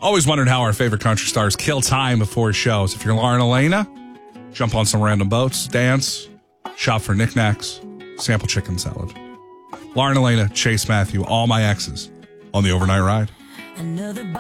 Always wondered how our favorite country stars kill time before shows. If you're Lauren Elena, jump on some random boats, dance, shop for knickknacks, sample chicken salad. Lauren Elena, Chase Matthew, all my exes on the overnight ride. Another